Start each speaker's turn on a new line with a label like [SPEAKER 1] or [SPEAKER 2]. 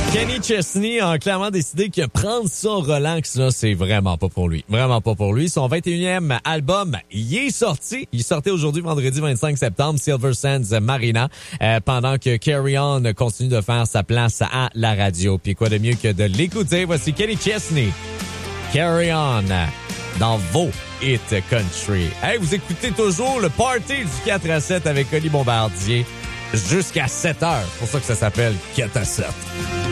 [SPEAKER 1] Kenny Chesney a clairement décidé que prendre ça relax, là, c'est vraiment pas pour lui. Vraiment pas pour lui. Son 21e album, il est sorti. Il sortait aujourd'hui, vendredi 25 septembre, Silver Sands Marina, pendant que Carry On continue de faire sa place à la radio. Puis quoi de mieux que de l'écouter? Voici Kenny Chesney. Carry On dans vos hits country. Hey, vous écoutez toujours le party du 4 à 7 avec Oli Bombardier jusqu'à 7 heures. C'est pour ça que ça s'appelle 4 à 7.